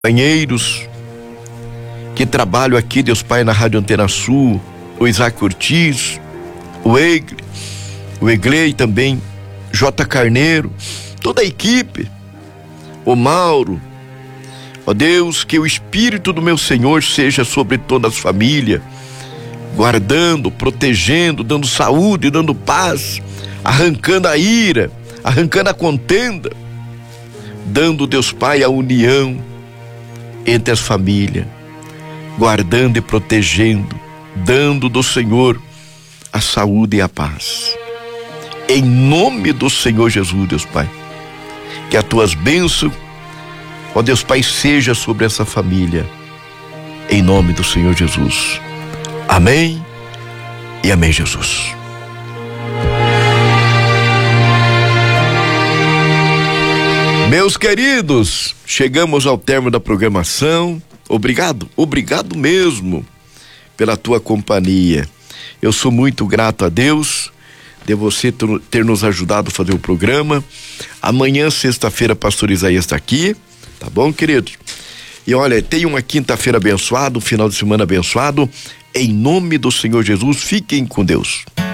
companheiros que trabalham aqui, Deus Pai, na Rádio Antena Sul, o Isaac Ortiz, o Egley também, J. Carneiro, toda a equipe, o Mauro. Ó Deus, que o Espírito do meu Senhor seja sobre toda a família, guardando, protegendo, dando saúde, dando paz, arrancando a ira, arrancando a contenda, dando, Deus Pai, a união entre as famílias, guardando e protegendo, dando do Senhor a saúde e a paz. Em nome do Senhor Jesus, Deus Pai, que as tuas bênçãos, ó Deus Pai, seja sobre essa família, em nome do Senhor Jesus. Amém e amém, Jesus. Meus queridos, chegamos ao término da programação. Obrigado mesmo pela tua companhia. Eu sou muito grato a Deus de você ter nos ajudado a fazer o programa. Amanhã, sexta-feira, pastor Isaías está aqui, tá bom, queridos? E olha, tenha uma quinta-feira abençoada, um final de semana abençoado. Em nome do Senhor Jesus, fiquem com Deus.